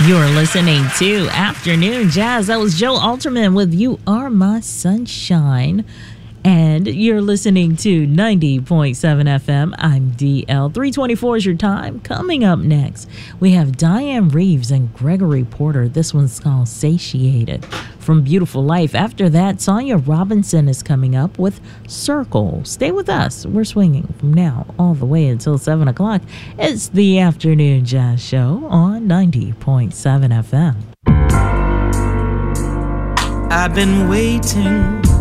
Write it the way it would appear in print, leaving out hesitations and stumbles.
You're listening to Afternoon Jazz. That was Joe Alterman with You Are My Sunshine. And you're listening to 90.7 FM. I'm DL. 324 is your time. Coming up next, we have Diane Reeves and Gregory Porter. This one's called Satiated from Beautiful Life. After that, Sonia Robinson is coming up with Circle. Stay with us. We're swinging from now all the way until 7 o'clock. It's the Afternoon Jazz Show on 90.7 FM. I've been waiting